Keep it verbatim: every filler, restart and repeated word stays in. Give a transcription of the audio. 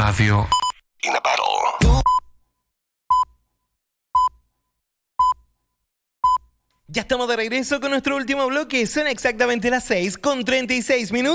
Radio in a Battle. Ya estamos de regreso con nuestro último bloque. Son exactamente las seis con treinta y seis minutos.